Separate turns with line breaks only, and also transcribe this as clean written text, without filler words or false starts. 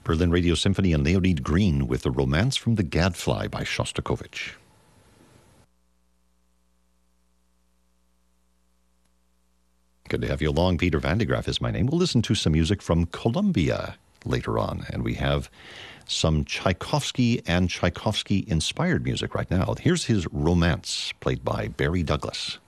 Berlin Radio Symphony and Leonid Green with The Romance from the Gadfly by Shostakovich. Good to have you along. Peter Van de Graaff is my name. We'll listen to some music from Colombia later on, and we have some Tchaikovsky and Tchaikovsky-inspired music right now. Here's his Romance, played by Barry Douglas.